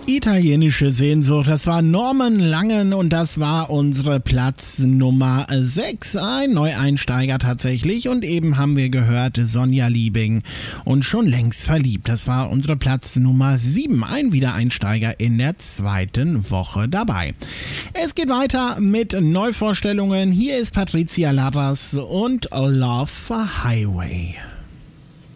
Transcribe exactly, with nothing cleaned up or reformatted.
Italienische Sehnsucht, das war Norman Langen und das war unsere Platz Nummer sechs. Ein Neueinsteiger tatsächlich und eben haben wir gehört Sonja Liebing und schon längst verliebt. Das war unsere Platz Nummer sieben. Ein Wiedereinsteiger in der zweiten Woche dabei. Es geht weiter mit Neuvorstellungen. Hier ist Patricia Larras und Love Highway.